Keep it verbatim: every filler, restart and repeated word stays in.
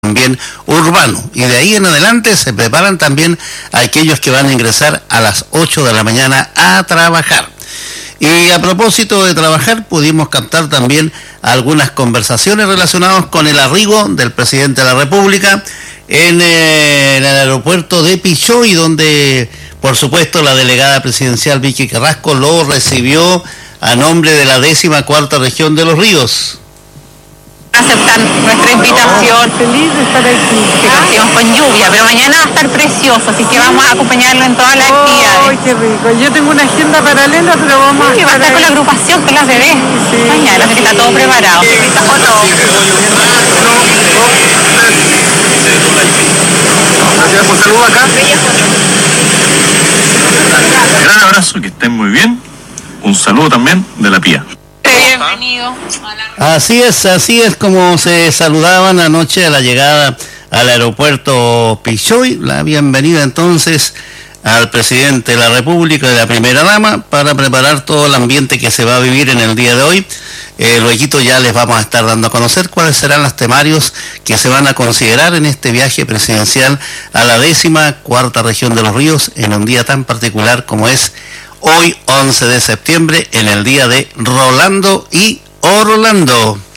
también urbano, y de ahí en adelante se preparan también aquellos que van a ingresar a las ocho de la mañana a trabajar. Y a propósito de trabajar, pudimos captar también algunas conversaciones relacionadas con el arribo del presidente de la República en, eh, en el aeropuerto de Pichoy, donde por supuesto la delegada presidencial Vicky Carrasco lo recibió a nombre de la décima cuarta región de Los Ríos. Aceptar nuestra invitación. Oh, feliz de estar aquí. Que partimos con lluvia, pero mañana va a estar precioso, así que vamos a acompañarlo en todas las oh, actividades. ¡Ay, qué rico! Yo tengo una agenda paralela, pero vamos sí, a va a estar ahí. con la agrupación, con las bebés. Sí, mañana, así que está todo preparado. Un saludo acá. Gran abrazo, que estén muy bien. Un saludo también de la Pía. Bienvenido. Así es, así es como se saludaban anoche a la llegada al aeropuerto Pichoy. La bienvenida entonces al presidente de la República y la primera dama para preparar todo el ambiente que se va a vivir en el día de hoy. Eh, luego ya les vamos a estar dando a conocer cuáles serán los temarios que se van a considerar en este viaje presidencial a la décima cuarta región de Los Ríos en un día tan particular como es hoy, once de septiembre, en el día de Rolando y Orlando.